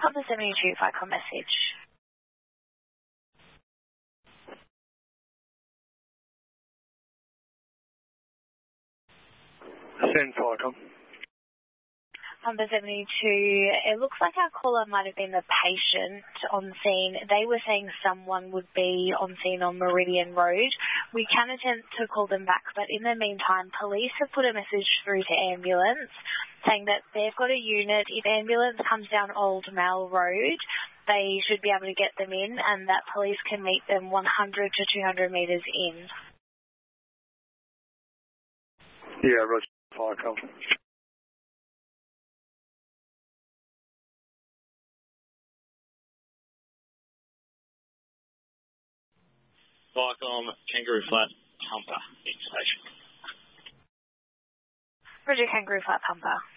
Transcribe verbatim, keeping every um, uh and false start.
Pumper seventy-two, Ficom message. Send Ficom. Pumper seventy-two, it looks like our caller might have been the patient on scene. They were saying someone would be on scene on Meridian Road. We can attempt to call them back, but in the meantime, police have put a message through to ambulance saying that they've got a unit. If ambulance comes down Old Mall Road, they should be able to get them in, and that police can meet them one hundred to two hundred metres in. Yeah, Roger, Ficom. Ficom, Kangaroo Flat, Pumper, station. Roger, Kangaroo Flat, Pumper.